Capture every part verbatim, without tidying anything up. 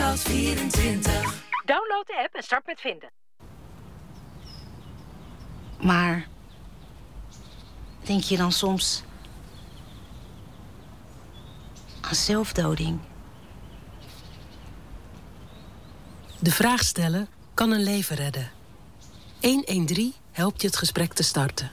Clubhouse vierentwintig. Download de app en start met vinden. Maar denk je dan soms aan zelfdoding? De vraag stellen kan een leven redden. honderddertien helpt je het gesprek te starten.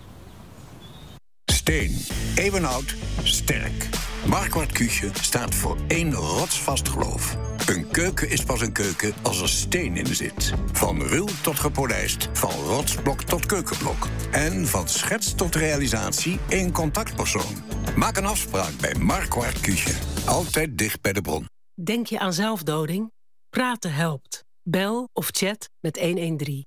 Steen. Eeuwenoud. Sterk. Marquardt Küche staat voor één rotsvast geloof. Een keuken is pas een keuken als er steen in zit. Van ruw tot gepolijst, van rotsblok tot keukenblok. En van schets tot realisatie één contactpersoon. Maak een afspraak bij Marquardt Küche. Altijd dicht bij de bron. Denk je aan zelfdoding? Praten helpt. Bel of chat met honderddertien.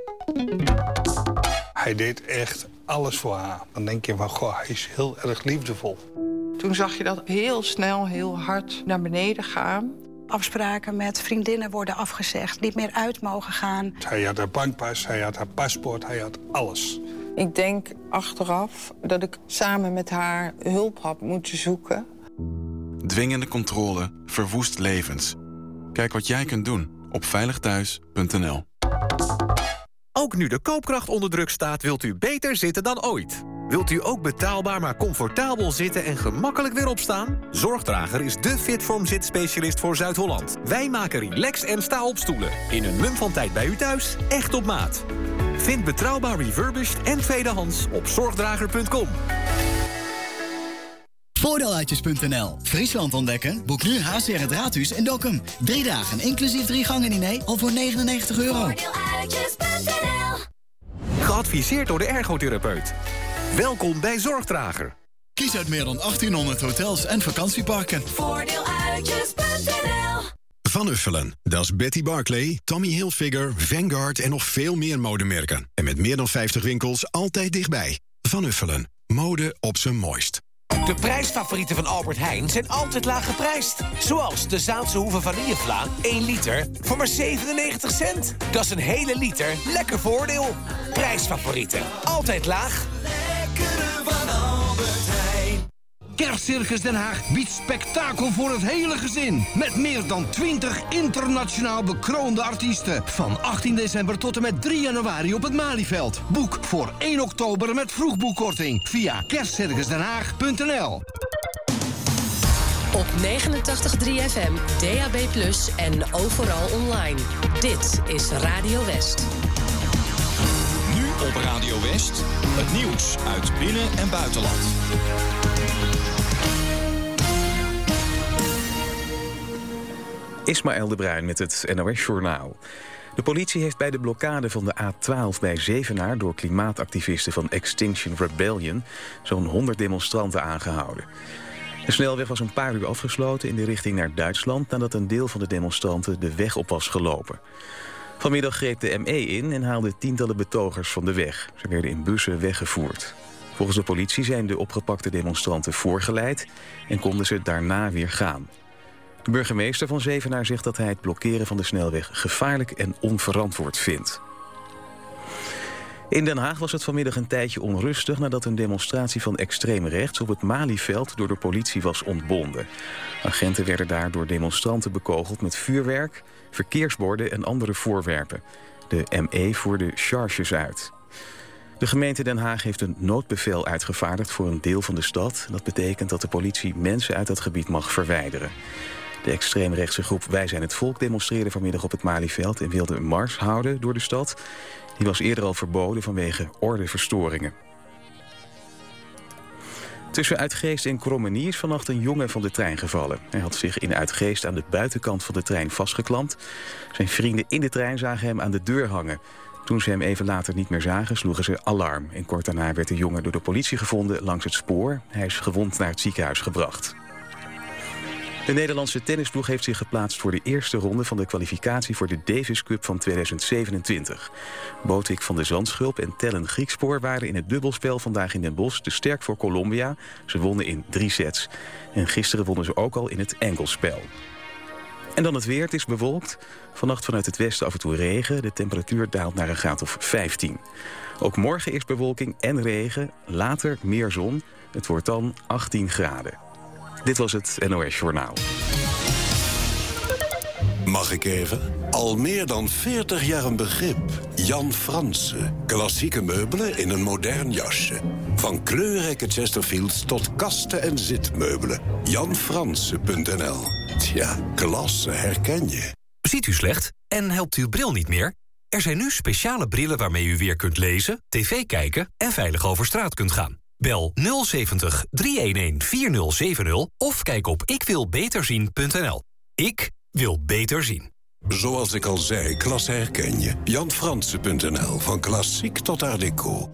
Hij deed echt alles voor haar. Dan denk je van, goh, hij is heel erg liefdevol. Toen zag je dat heel snel, heel hard naar beneden gaan. Afspraken met vriendinnen worden afgezegd, niet meer uit mogen gaan. Hij had haar bankpas, hij had haar paspoort, hij had alles. Ik denk achteraf dat ik samen met haar hulp had moeten zoeken. Dwingende controle verwoest levens. Kijk wat jij kunt doen op veilig thuis punt n l. Ook nu de koopkracht onder druk staat, wilt u beter zitten dan ooit. Wilt u ook betaalbaar maar comfortabel zitten en gemakkelijk weer opstaan? Zorgdrager is de Fitform zitspecialist voor Zuid-Holland. Wij maken relax- en sta-opstoelen. In een mum van tijd bij u thuis, echt op maat. Vind betrouwbaar refurbished en tweedehands op zorgdrager punt com. Voordeeluitjes punt n l. Friesland ontdekken? Boek nu H C R het Raadhuis in Dokkum. Drie dagen, inclusief drie gangen diner, al voor negenennegentig euro. Voordeeluitjes punt n l. Geadviseerd door de ergotherapeut. Welkom bij Zorgdrager. Kies uit meer dan achttienhonderd hotels en vakantieparken. Voordeeluitjes punt n l. Van Uffelen, dat is Betty Barclay, Tommy Hilfiger, Vanguard en nog veel meer modemerken. En met meer dan vijftig winkels altijd dichtbij. Van Uffelen, mode op zijn mooist. De prijsfavorieten van Albert Heijn zijn altijd laag geprijsd. Zoals de Zaanse Hoeve vanillevla, één liter, voor maar zevenennegentig cent. Dat is een hele liter, lekker voordeel. Prijsfavorieten, altijd laag. Lekkere van Albert Heijn. Kerstcircus Den Haag biedt spektakel voor het hele gezin. Met meer dan twintig internationaal bekroonde artiesten. Van achttien december tot en met drie januari op het Malieveld. Boek voor één oktober met vroegboekkorting via kerstcircus den haag punt n l. Op negenentachtig komma drie F M, D A B plus, en overal online. Dit is Radio West. Nu op Radio West, het nieuws uit binnen- en buitenland. Ismaël de Bruin met het N O S-journaal. De politie heeft bij de blokkade van de A twaalf bij Zevenaar door klimaatactivisten van Extinction Rebellion zo'n honderd demonstranten aangehouden. De snelweg was een paar uur afgesloten in de richting naar Duitsland nadat een deel van de demonstranten de weg op was gelopen. Vanmiddag greep de M E in en haalde tientallen betogers van de weg. Ze werden in bussen weggevoerd. Volgens de politie zijn de opgepakte demonstranten voorgeleid en konden ze daarna weer gaan. De burgemeester van Zevenaar zegt dat hij het blokkeren van de snelweg gevaarlijk en onverantwoord vindt. In Den Haag was het vanmiddag een tijdje onrustig nadat een demonstratie van extreem rechts op het Malieveld door de politie was ontbonden. Agenten werden daar door demonstranten bekogeld met vuurwerk, verkeersborden en andere voorwerpen. De M E voerde charges uit. De gemeente Den Haag heeft een noodbevel uitgevaardigd voor een deel van de stad. Dat betekent dat de politie mensen uit dat gebied mag verwijderen. De extreemrechtse groep Wij zijn het Volk demonstreerde vanmiddag op het Malieveld en wilde een mars houden door de stad. Die was eerder al verboden vanwege ordeverstoringen. Tussen Uitgeest en Krommenie is vannacht een jongen van de trein gevallen. Hij had zich in Uitgeest aan de buitenkant van de trein vastgeklampt. Zijn vrienden in de trein zagen hem aan de deur hangen. Toen ze hem even later niet meer zagen, sloegen ze alarm. En kort daarna werd de jongen door de politie gevonden langs het spoor. Hij is gewond naar het ziekenhuis gebracht. De Nederlandse tennisploeg heeft zich geplaatst voor de eerste ronde van de kwalificatie voor de Davis Cup van tweeduizend zevenentwintig. Botik van de Zandschulp en Tellen Griekspoor waren in het dubbelspel vandaag in Den Bosch te sterk voor Colombia. Ze wonnen in drie sets. En gisteren wonnen ze ook al in het enkelspel. En dan het weer. Het is bewolkt. Vannacht vanuit het westen af en toe regen. De temperatuur daalt naar een graad of vijftien. Ook morgen is bewolking en regen. Later meer zon. Het wordt dan achttien graden. Dit was het N O S Journaal. Mag ik even? Al meer dan veertig jaar een begrip. Jan Fransen. Klassieke meubelen in een modern jasje. Van kleurrijke Chesterfields tot kasten en zitmeubelen. jan fransen punt n l. Tja, klasse herken je. Ziet u slecht en helpt uw bril niet meer? Er zijn nu speciale brillen waarmee u weer kunt lezen, tv kijken en veilig over straat kunt gaan. Bel nul zeventig, driehonderdeenendertig, vierduizend of kijk op ik wil beter zien punt n l. Ik wil beter zien. Zoals ik al zei, klasse herken je. jan fransen punt n l, van klassiek tot art deco.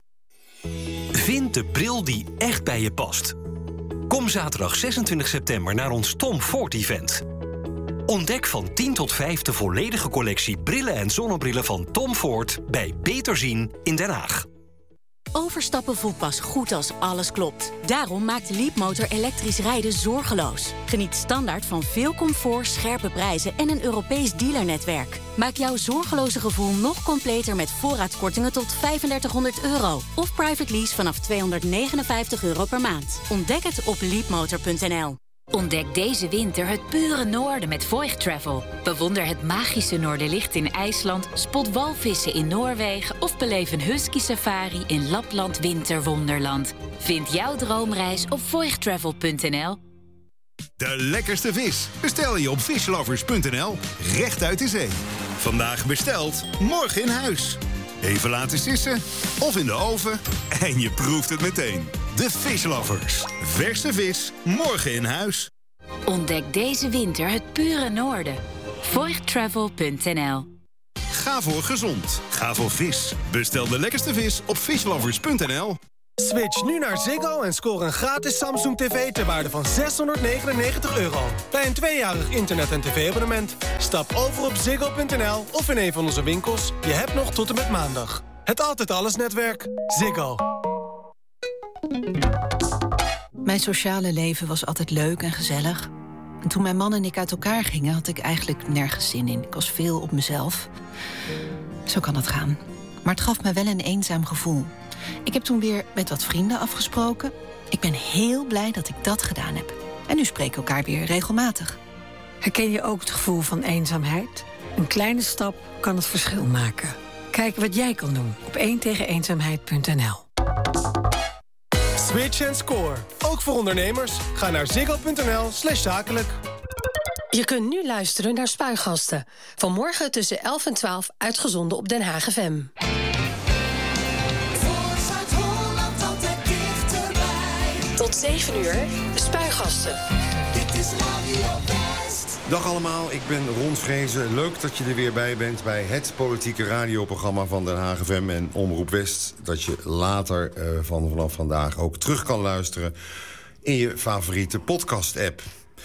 Vind de bril die echt bij je past. Kom zaterdag zesentwintig september naar ons Tom Ford event. Ontdek van tien tot vijf de volledige collectie brillen en zonnebrillen van Tom Ford bij Beter Zien in Den Haag. Overstappen voelt pas goed als alles klopt. Daarom maakt Leapmotor elektrisch rijden zorgeloos. Geniet standaard van veel comfort, scherpe prijzen en een Europees dealernetwerk. Maak jouw zorgeloze gevoel nog completer met voorraadkortingen tot vijfendertighonderd euro. Of private lease vanaf tweehonderdnegenenvijftig euro per maand. Ontdek het op leapmotor punt n l. Ontdek deze winter het pure noorden met Voigt Travel. Bewonder het magische Noorderlicht in IJsland, spot walvissen in Noorwegen of beleef een husky safari in Lapland Winterwonderland. Vind jouw droomreis op voigt travel punt n l. De lekkerste vis bestel je op fishlovers punt n l, recht uit de zee. Vandaag besteld, morgen in huis. Even laten sissen of in de oven en je proeft het meteen. De Fishlovers. Verse vis, morgen in huis. Ontdek deze winter het pure noorden. voigt travel punt n l. Ga voor gezond. Ga voor vis. Bestel de lekkerste vis op fishlovers punt n l. Switch nu naar Ziggo en score een gratis Samsung T V ter waarde van zeshonderdnegenennegentig euro. Bij een tweejarig internet- en tv-abonnement. Stap over op ziggo punt n l of in een van onze winkels. Je hebt nog tot en met maandag. Het Altijd Alles netwerk. Ziggo. Mijn sociale leven was altijd leuk en gezellig. En toen mijn man en ik uit elkaar gingen, had ik eigenlijk nergens zin in. Ik was veel op mezelf. Zo kan het gaan. Maar het gaf me wel een eenzaam gevoel. Ik heb toen weer met wat vrienden afgesproken. Ik ben heel blij dat ik dat gedaan heb. En nu spreken we elkaar weer regelmatig. Herken je ook het gevoel van eenzaamheid? Een kleine stap kan het verschil maken. Kijk wat jij kan doen op één tegen eenzaamheid punt n l. Switch en score. Ook voor ondernemers. Ga naar ziggo punt n l slash zakelijk. Je kunt nu luisteren naar Spuigasten. Vanmorgen tussen elf en twaalf uitgezonden op Den Haag F M. Tot zeven uur, Spuigasten. Dit is Radio West. Dag allemaal, ik ben Ron Vrezen. Leuk dat je er weer bij bent bij het politieke radioprogramma van Den Haag F M en Omroep West. Dat je later uh, van vanaf vandaag ook terug kan luisteren in je favoriete podcast-app.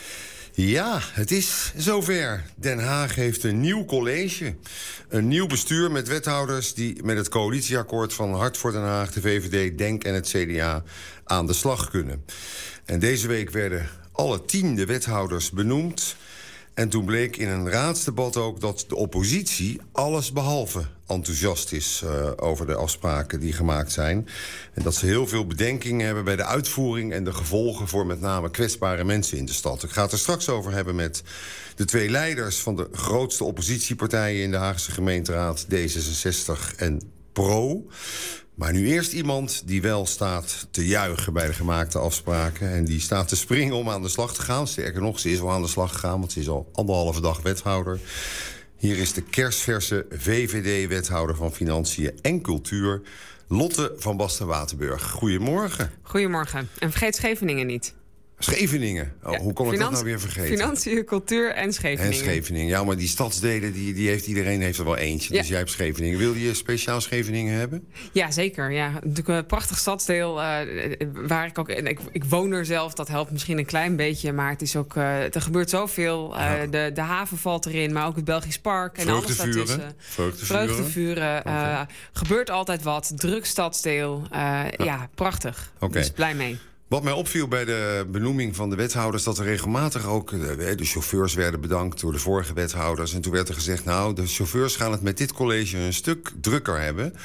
Ja, het is zover. Den Haag heeft een nieuw college. Een nieuw bestuur met wethouders die met het coalitieakkoord van Hart voor Den Haag, de V V D, Denk en het C D A aan de slag kunnen. En deze week werden alle tien de wethouders benoemd. En toen bleek in een raadsdebat ook dat de oppositie allesbehalve enthousiast is uh, over de afspraken die gemaakt zijn. En dat ze heel veel bedenkingen hebben bij de uitvoering en de gevolgen voor met name kwetsbare mensen in de stad. Ik ga het er straks over hebben met de twee leiders van de grootste oppositiepartijen in de Haagse gemeenteraad, D zesenzestig en Pro. Maar nu eerst iemand die wel staat te juichen bij de gemaakte afspraken. En die staat te springen om aan de slag te gaan. Sterker nog, ze is al aan de slag gegaan, want ze is al anderhalve dag wethouder. Hier is de kersverse V V D-wethouder van Financiën en Cultuur, Lotte van Basten-Waterburg. Goedemorgen. Goedemorgen. En vergeet Scheveningen niet. Scheveningen? Oh, ja, hoe kon ik dat nou weer vergeten? Financiën, cultuur en Scheveningen. En Scheveningen. Ja, maar die stadsdelen, die, die heeft iedereen heeft er wel eentje. Ja. Dus jij hebt Scheveningen. Wil je speciaal Scheveningen hebben? Ja, zeker. Ja, natuurlijk een prachtig stadsdeel. Uh, waar ik ook. Ik, ik woon er zelf, dat helpt misschien een klein beetje. Maar het is ook. Uh, er gebeurt zoveel. Uh, ja. de, de haven valt erin, maar ook het Belgisch Park. En alles daartussen. Vreugdevuren. Vreugdevuren. Okay. Uh, gebeurt altijd wat. Druk stadsdeel. Uh, ja. ja, prachtig. Okay. Dus blij mee. Wat mij opviel bij de benoeming van de wethouders, dat er regelmatig ook de, de chauffeurs werden bedankt door de vorige wethouders. En toen werd er gezegd, nou, de chauffeurs gaan het met dit college een stuk drukker hebben.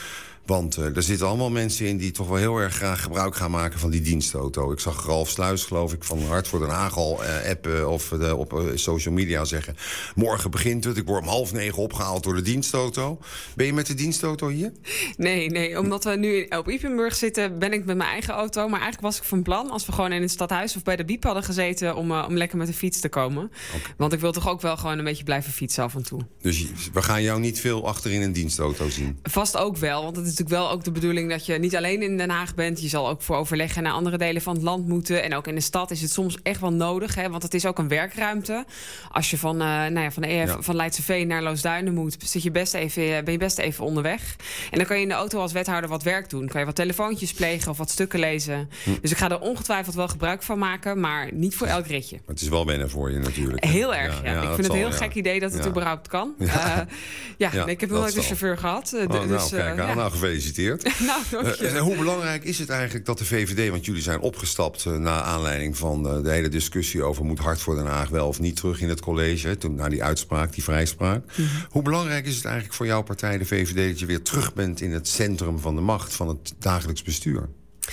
Want uh, er zitten allemaal mensen in die toch wel heel erg graag gebruik gaan maken van die dienstauto. Ik zag Ralf Sluis, geloof ik, van Hart voor Den Haag al uh, appen of uh, op uh, social media zeggen: morgen begint het, ik word om half negen opgehaald door de dienstauto. Ben je met de dienstauto hier? Nee, nee, omdat we nu op Ypenburg zitten, ben ik met mijn eigen auto. Maar eigenlijk was ik van plan, als we gewoon in het stadhuis of bij de Biep hadden gezeten, om, uh, om lekker met de fiets te komen. Okay. Want ik wil toch ook wel gewoon een beetje blijven fietsen af en toe. Dus we gaan jou niet veel achter in een dienstauto zien? Vast ook wel, want het is natuurlijk wel ook de bedoeling dat je niet alleen in Den Haag bent. Je zal ook voor overleggen naar andere delen van het land moeten. En ook in de stad is het soms echt wel nodig, hè, want het is ook een werkruimte. Als je van, uh, nou ja, van, de, ja. van Leidseveen naar Loosduinen moet, zit je best even, ben je best even onderweg. En dan kan je in de auto als wethouder wat werk doen. Kan je wat telefoontjes plegen of wat stukken lezen. Hm. Dus ik ga er ongetwijfeld wel gebruik van maken, maar niet voor elk ritje. Maar het is wel wennen voor je natuurlijk. Heel erg, ja. ja. ja ik vind het een heel ja. gek idee dat het ja. überhaupt kan. Ja, uh, ja, ja ik heb nog nooit een chauffeur gehad. Uh, oh, dus, nou, kijk uh, aan. Ja. Nou, gefeliciteerd. nou, uh, hoe belangrijk is het eigenlijk dat de V V D, want jullie zijn opgestapt uh, na aanleiding van uh, de hele discussie over moet Hart voor Den Haag wel of niet terug in het college, toen na die uitspraak, die vrijspraak. Mm-hmm. Hoe belangrijk is het eigenlijk voor jouw partij, de V V D, dat je weer terug bent in het centrum van de macht, van het dagelijks bestuur?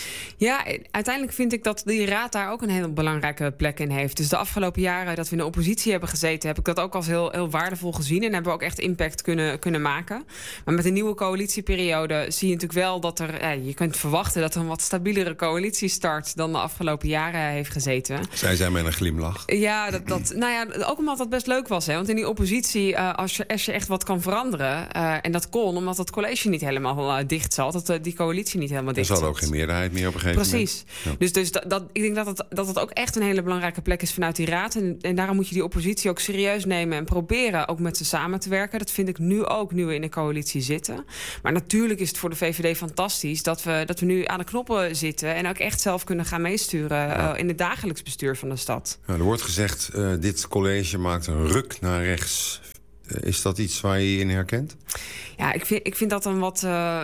Ja, uiteindelijk vind ik dat die raad daar ook een heel belangrijke plek in heeft. Dus de afgelopen jaren dat we in de oppositie hebben gezeten, heb ik dat ook als heel, heel waardevol gezien. En hebben we ook echt impact kunnen, kunnen maken. Maar met de nieuwe coalitieperiode zie je natuurlijk wel dat er, ja, je kunt verwachten dat er een wat stabielere coalitie start dan de afgelopen jaren heeft gezeten. Zij zijn met een glimlach. Ja, dat, dat, nou ja, ook omdat dat best leuk was. Hè? Want in die oppositie, uh, als, je, als je echt wat kan veranderen, uh, en dat kon, omdat het college niet helemaal uh, dicht zat, dat uh, die coalitie niet helemaal dicht zat. Er zat ook geen meerderheid meer op een gegeven Precies. moment. Precies. Ja. Dus, dus dat, dat, ik denk dat het, dat het ook echt een hele belangrijke plek is vanuit die raad. En, en daarom moet je die oppositie ook serieus nemen en proberen ook met ze samen te werken. Dat vind ik nu ook, nu we in de coalitie zitten. Maar natuurlijk is het voor de V V D fantastisch dat we, dat we nu aan de knoppen zitten en ook echt zelf kunnen gaan meesturen ja. uh, in het dagelijks bestuur van de stad. Ja, er wordt gezegd, uh, dit college maakt een ruk naar rechts. Uh, is dat iets waar je je in herkent? Ja, ik vind, ik vind dat een wat, uh,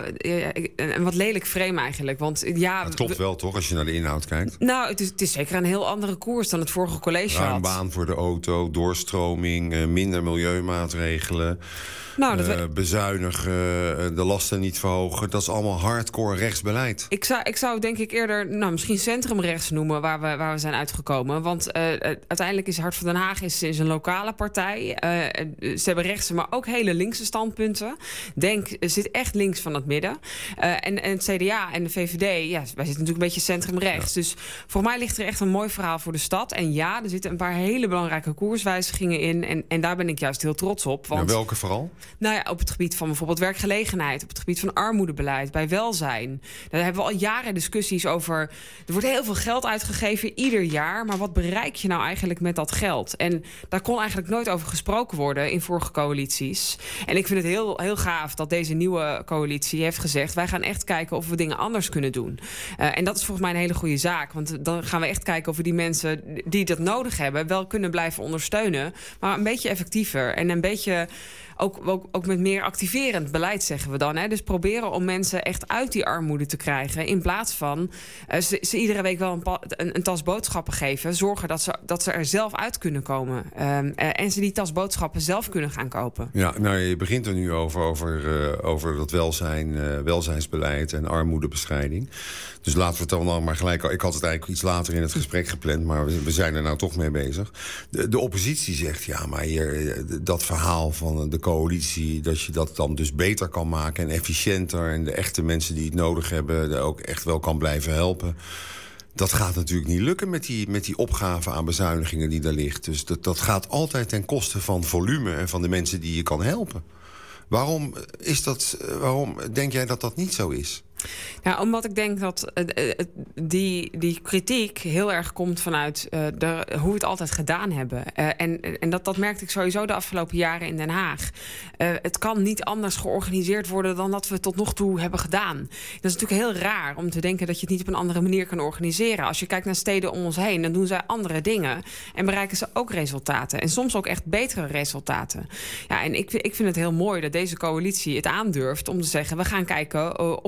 een wat lelijk frame eigenlijk. Want, ja, het klopt wel, toch, als je naar de inhoud kijkt? Nou, het is, het is zeker een heel andere koers dan het vorige college Ruim had. baan voor de auto, doorstroming, uh, minder milieumaatregelen. Nou, dat uh, we... bezuinigen, uh, de lasten niet verhogen. Dat is allemaal hardcore rechtsbeleid. Ik zou, ik zou denk ik eerder nou, misschien centrumrechts noemen waar we, waar we zijn uitgekomen. Want uh, uiteindelijk is Hart voor Den Haag is, is een lokale partij. Uh, ze hebben rechtse, maar ook hele linkse standpunten. Denk, zit echt links van het midden. Uh, en, en het C D A en de V V D, ja, wij zitten natuurlijk een beetje centrumrechts. Ja. Dus voor mij ligt er echt een mooi verhaal voor de stad. En ja, er zitten een paar hele belangrijke koerswijzigingen in. En, en daar ben ik juist heel trots op. Want, ja, welke vooral? Nou ja, op het gebied van bijvoorbeeld werkgelegenheid, op het gebied van armoedebeleid, bij welzijn. Daar hebben we al jaren discussies over. Er wordt heel veel geld uitgegeven, ieder jaar. Maar wat bereik je nou eigenlijk met dat geld? En daar kon eigenlijk nooit over gesproken worden in vorige coalities. En ik vind het heel, heel gaaf dat deze nieuwe coalitie heeft gezegd, wij gaan echt kijken of we dingen anders kunnen doen. Uh, en dat is volgens mij een hele goede zaak. Want dan gaan we echt kijken of we die mensen die dat nodig hebben wel kunnen blijven ondersteunen. Maar een beetje effectiever en een beetje Ook, ook, ook met meer activerend beleid, zeggen we dan. Hè? Dus proberen om mensen echt uit die armoede te krijgen. In plaats van uh, ze, ze iedere week wel een, pa, een, een tas boodschappen geven. Zorgen dat ze, dat ze er zelf uit kunnen komen. Um, uh, en ze die tas boodschappen zelf kunnen gaan kopen. Ja, nou, je begint er nu over, over, uh, over dat welzijn, uh, welzijnsbeleid en armoedebestrijding. Dus laten we het dan, dan maar gelijk. Ik had het eigenlijk iets later in het gesprek gepland, maar we, we zijn er nou toch mee bezig. De, de oppositie zegt, ja, maar hier, dat verhaal van de coalitie, dat je dat dan dus beter kan maken en efficiënter en de echte mensen die het nodig hebben ook echt wel kan blijven helpen. Dat gaat natuurlijk niet lukken met die, met die opgave aan bezuinigingen die daar ligt. Dus dat, dat gaat altijd ten koste van volume en van de mensen die je kan helpen. Waarom is dat, waarom denk jij dat dat niet zo is? Ja, omdat ik denk dat uh, die, die kritiek heel erg komt vanuit uh, de, hoe we het altijd gedaan hebben. Uh, en en dat, dat merkte ik sowieso de afgelopen jaren in Den Haag. Uh, het kan niet anders georganiseerd worden dan dat we het tot nog toe hebben gedaan. Dat is natuurlijk heel raar om te denken dat je het niet op een andere manier kan organiseren. Als je kijkt naar steden om ons heen, dan doen zij andere dingen en bereiken ze ook resultaten. En soms ook echt betere resultaten. Ja, en ik, ik vind het heel mooi dat deze coalitie het aandurft om te zeggen, we gaan kijken uh, of we het uh,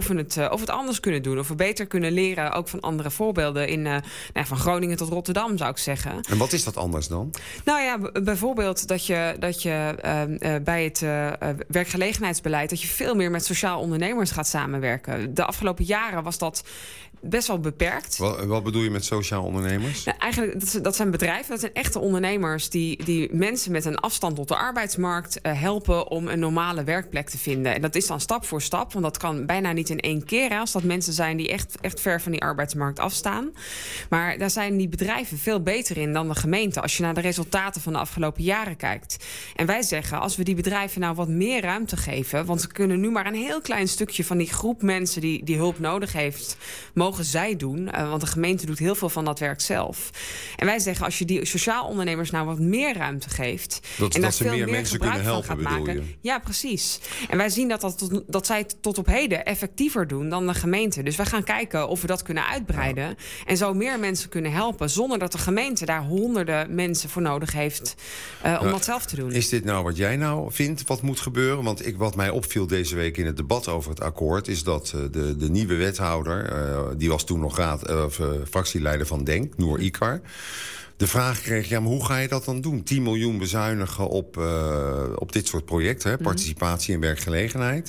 uh, of het anders kunnen doen. Of we beter kunnen leren, ook van andere voorbeelden. In, uh, nou, van Groningen tot Rotterdam, zou ik zeggen. En wat is dat anders dan? Nou ja, b- bijvoorbeeld dat je, dat je uh, uh, bij het uh, werkgelegenheidsbeleid... dat je veel meer met sociaal ondernemers gaat samenwerken. De afgelopen jaren was dat best wel beperkt. Wat, wat bedoel je met sociaal ondernemers? Nou, eigenlijk, dat, dat zijn bedrijven, dat zijn echte ondernemers... die, die mensen met een afstand tot de arbeidsmarkt uh, helpen om een normale werkplek te vinden. En dat is dan stap voor stap, want dat kan bijna niet in één keer... Hè, als dat mensen zijn die echt, echt ver van die arbeidsmarkt afstaan. Maar daar zijn die bedrijven veel beter in dan de gemeente... als je naar de resultaten van de afgelopen jaren kijkt. En wij zeggen, als we die bedrijven nou wat meer ruimte geven... want ze kunnen nu maar een heel klein stukje van die groep mensen... die, die hulp nodig heeft, mogen zij doen. Uh, want de gemeente doet heel veel van dat werk zelf. En wij zeggen, als je die sociaal ondernemers nou wat meer ruimte geeft... Dat, en daar dat ze veel meer meer mensen gebruik kunnen helpen, van gaat bedoel maken. je? Ja, precies. En wij zien dat, dat, tot, dat zij het tot op heden effectiever doen dan de gemeente. Dus wij gaan kijken of we dat kunnen uitbreiden... Ja. en zo meer mensen kunnen helpen... zonder dat de gemeente daar honderden mensen voor nodig heeft... Uh, om uh, dat zelf te doen. Is dit nou wat jij nou vindt wat moet gebeuren? Want ik, wat mij opviel deze week in het debat over het akkoord... is dat uh, de, de nieuwe wethouder... Uh, die was toen nog raad, uh, of, uh, fractieleider van Denk, Noor Ikar... de vraag kreeg, ja, maar hoe ga je dat dan doen? tien miljoen bezuinigen op, uh, op dit soort projecten, hè? Participatie en werkgelegenheid...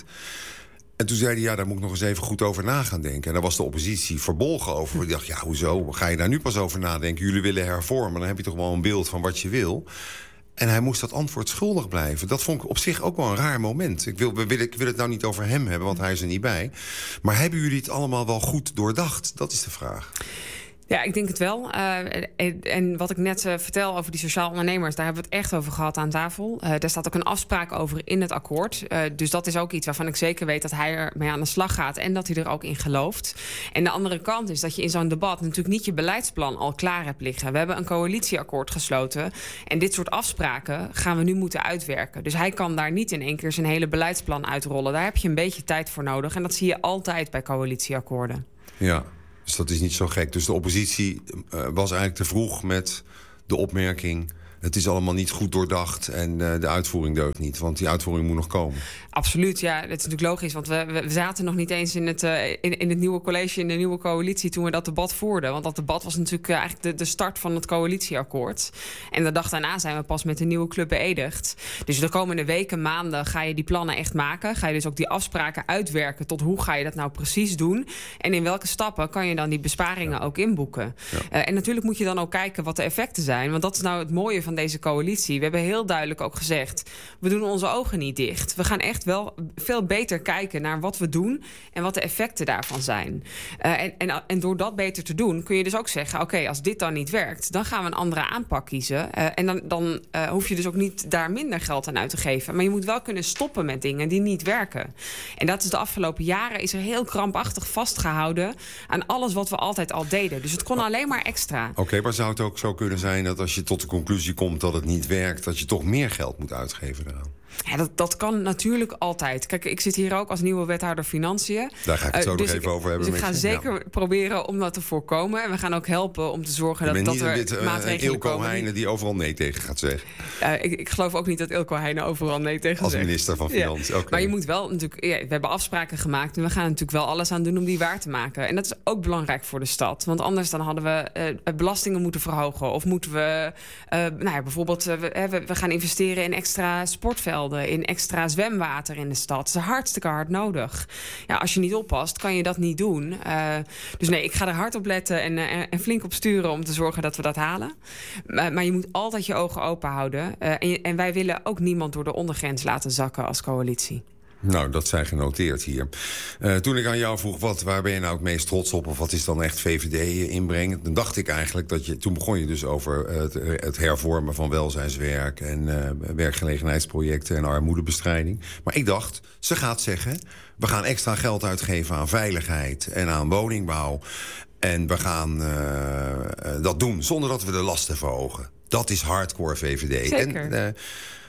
En toen zei hij, ja, daar moet ik nog eens even goed over na gaan denken. En daar was de oppositie verbolgen over. Ik dacht, ja, hoezo? Ga je daar nu pas over nadenken? Jullie willen hervormen, dan heb je toch wel een beeld van wat je wil. En hij moest dat antwoord schuldig blijven. Dat vond ik op zich ook wel een raar moment. Ik wil, we wil, ik wil het nou niet over hem hebben, want hij is er niet bij. Maar hebben jullie het allemaal wel goed doordacht? Dat is de vraag. Ja, ik denk het wel. Uh, en, en wat ik net uh, vertel over die sociaal ondernemers... daar hebben we het echt over gehad aan tafel. Uh, daar staat ook een afspraak over in het akkoord. Uh, dus dat is ook iets waarvan ik zeker weet dat hij ermee aan de slag gaat... en dat hij er ook in gelooft. En de andere kant is dat je in zo'n debat... natuurlijk niet je beleidsplan al klaar hebt liggen. We hebben een coalitieakkoord gesloten... en dit soort afspraken gaan we nu moeten uitwerken. Dus hij kan daar niet in één keer zijn hele beleidsplan uitrollen. Daar heb je een beetje tijd voor nodig. En dat zie je altijd bij coalitieakkoorden. Ja. Dus dat is niet zo gek. Dus de oppositie uh, was eigenlijk te vroeg met de opmerking... het is allemaal niet goed doordacht en uh, de uitvoering deugt niet. Want die uitvoering moet nog komen. Absoluut, ja. Dat is natuurlijk logisch. Want we, we zaten nog niet eens in het, uh, in, in het nieuwe college... in de nieuwe coalitie toen we dat debat voerden. Want dat debat was natuurlijk uh, eigenlijk de, de start van het coalitieakkoord. En de dag daarna zijn we pas met de nieuwe club beëdigd. Dus de komende weken, maanden ga je die plannen echt maken. Ga je dus ook die afspraken uitwerken... tot hoe ga je dat nou precies doen. En in welke stappen kan je dan die besparingen ja. ook inboeken. Ja. Uh, en natuurlijk moet je dan ook kijken wat de effecten zijn. Want dat is nou het mooie van deze coalitie. We hebben heel duidelijk ook gezegd... we doen onze ogen niet dicht. We gaan echt wel veel beter kijken naar wat we doen... en wat de effecten daarvan zijn. Uh, en, en, en door dat beter te doen kun je dus ook zeggen... oké, okay, als dit dan niet werkt, dan gaan we een andere aanpak kiezen. Uh, en dan, dan uh, hoef je dus ook niet daar minder geld aan uit te geven. Maar je moet wel kunnen stoppen met dingen die niet werken. En dat is de afgelopen jaren is er heel krampachtig vastgehouden... aan alles wat we altijd al deden. Dus het kon alleen maar extra. Oké, okay, maar zou het ook zo kunnen zijn dat als je tot de conclusie komt... dat het niet werkt, dat je toch meer geld moet uitgeven eraan? Ja, dat, dat kan natuurlijk altijd. Kijk, ik zit hier ook als nieuwe wethouder Financiën. Daar ga ik het zo uh, dus nog even ik, over hebben. Dus ik ga zeker ja. proberen om dat te voorkomen. En we gaan ook helpen om te zorgen dat, dat er dit, uh, maatregelen Ilko komen. Heijnen die overal nee tegen gaat zeggen. Uh, ik, ik geloof ook niet dat Ilko Heijnen overal nee tegen als zegt. Als minister van Financiën. Ja. Okay. Maar je moet wel natuurlijk... Ja, we hebben afspraken gemaakt en we gaan er natuurlijk wel alles aan doen om die waar te maken. En dat is ook belangrijk voor de stad. Want anders dan hadden we uh, belastingen moeten verhogen. Of moeten we... Uh, nou ja, bijvoorbeeld, uh, we, we gaan investeren in extra sportvelden, in extra zwemwater in de stad. Dat is hartstikke hard nodig. Ja, als je niet oppast, kan je dat niet doen. Uh, dus nee, ik ga er hard op letten en, uh, en flink op sturen om te zorgen dat we dat halen. Uh, maar je moet altijd je ogen open houden. Uh, en, en wij willen ook niemand door de ondergrens laten zakken als coalitie. Nou, dat zijn genoteerd hier. Uh, toen ik aan jou vroeg, wat, waar ben je nou het meest trots op... of wat is dan echt V V D inbrengen... dan dacht ik eigenlijk dat je... toen begon je dus over uh, het, het hervormen van welzijnswerk... en uh, werkgelegenheidsprojecten en armoedebestrijding. Maar ik dacht, ze gaat zeggen... we gaan extra geld uitgeven aan veiligheid en aan woningbouw... en we gaan uh, uh, dat doen zonder dat we de lasten verhogen. Dat is hardcore V V D. Zeker. En, uh,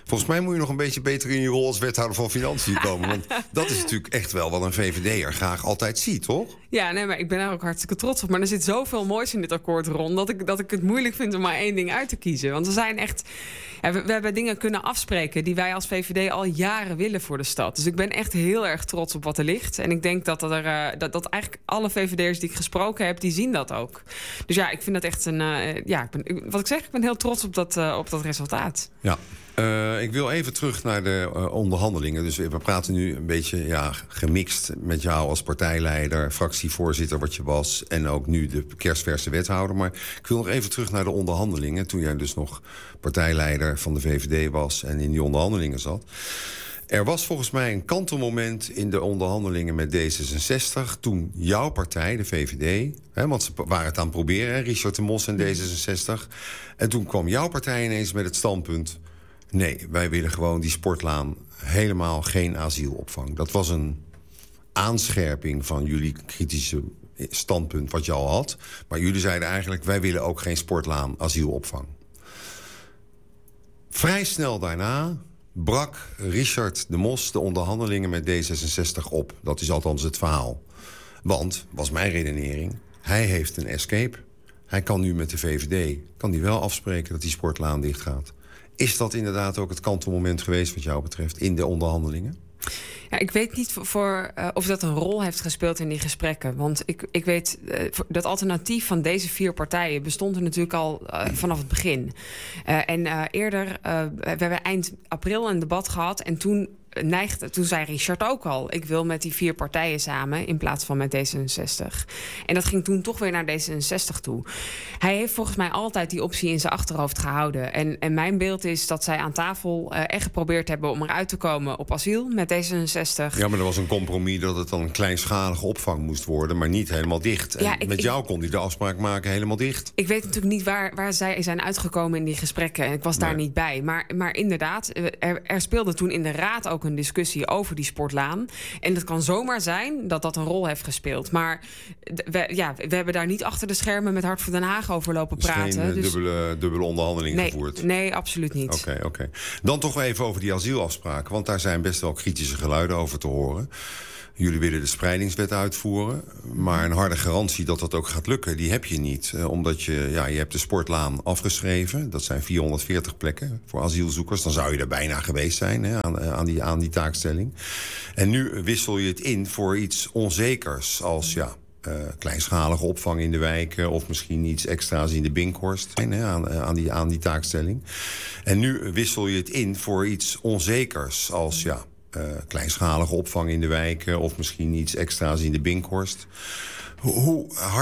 Volgens mij moet je nog een beetje beter in je rol als wethouder van Financiën komen. Want dat is natuurlijk echt wel wat een V V D'er graag altijd ziet, toch? Ja, nee, maar ik ben daar ook hartstikke trots op. Maar er zit zoveel moois in dit akkoord, Ron, dat ik, dat ik het moeilijk vind om maar één ding uit te kiezen. Want we zijn echt... Ja, we, we hebben dingen kunnen afspreken die wij als V V D al jaren willen voor de stad. Dus ik ben echt heel erg trots op wat er ligt. En ik denk dat, er, uh, dat, dat eigenlijk alle V V D'ers die ik gesproken heb, die zien dat ook. Dus ja, ik vind dat echt een... Uh, ja, ik ben, wat ik zeg, ik ben heel trots op dat, uh, op dat resultaat. Ja. Uh, ik wil even terug naar de uh, onderhandelingen. Dus we praten nu een beetje ja, gemixt met jou als partijleider, fractievoorzitter wat je was, en ook nu de kerstverse wethouder. Maar ik wil nog even terug naar de onderhandelingen, toen jij dus nog partijleider van de V V D was en in die onderhandelingen zat. Er was volgens mij een kantelmoment in de onderhandelingen met D zesenzestig... toen jouw partij, de V V D... Hè, want ze waren het aan het proberen, hè, Richard de Mos en D zesenzestig... en toen kwam jouw partij ineens met het standpunt... nee, wij willen gewoon die sportlaan helemaal geen asielopvang. Dat was een aanscherping van jullie kritische standpunt wat je al had. Maar jullie zeiden eigenlijk, wij willen ook geen sportlaan asielopvang. Vrij snel daarna brak Richard de Mos de onderhandelingen met D zesenzestig op. Dat is althans het verhaal. Want, was mijn redenering, hij heeft een escape. Hij kan nu met de V V D kan die wel afspreken dat die sportlaan dicht gaat. Is dat inderdaad ook het kantelmoment geweest wat jou betreft in de onderhandelingen? Ja, ik weet niet voor, voor, uh, of dat een rol heeft gespeeld in die gesprekken. Want ik, ik weet, uh, dat alternatief van deze vier partijen bestond er natuurlijk al uh, vanaf het begin. Uh, en uh, eerder, uh, we hebben eind april een debat gehad en toen neigde, toen zei Richard ook al, ik wil met die vier partijen samen in plaats van met D zesenzestig. En dat ging toen toch weer naar D zesenzestig toe. Hij heeft volgens mij altijd die optie in zijn achterhoofd gehouden. En, en mijn beeld is dat zij aan tafel uh, echt geprobeerd hebben om eruit te komen op asiel met D zesenzestig. Ja, maar er was een compromis dat het dan een kleinschalige opvang moest worden, maar niet helemaal dicht. En ja, ik, met jou kon hij de afspraak maken helemaal dicht. Ik weet natuurlijk niet waar, waar zij zijn uitgekomen in die gesprekken. En ik was daar nee. niet bij. Maar, maar inderdaad, er, er speelde toen in de raad ook een discussie over die sportlaan. En het kan zomaar zijn dat dat een rol heeft gespeeld. Maar we, ja, we hebben daar niet achter de schermen met Hart voor Den Haag over lopen dus praten. Geen dus... dubbele, dubbele onderhandeling nee, gevoerd? Nee, absoluut niet. Oké, okay, oké. Okay. Dan toch even over die asielafspraken. Want daar zijn best wel kritische geluiden over te horen. Jullie willen de spreidingswet uitvoeren. Maar een harde garantie dat dat ook gaat lukken, die heb je niet. Eh, omdat je, ja, je hebt de sportlaan afgeschreven. Dat zijn vierhonderdveertig plekken voor asielzoekers. Dan zou je er bijna geweest zijn, hè, aan, aan, die, aan die taakstelling. En nu wissel je het in voor iets onzekers. Als ja, uh, kleinschalige opvang in de wijken, of misschien iets extra's in de Binkhorst, hè, aan, aan, die, aan die taakstelling. En nu wissel je het in voor iets onzekers. Als ja, Uh, kleinschalige opvang in de wijken, of misschien iets extra's in de Binkhorst. Hoe, hoe hard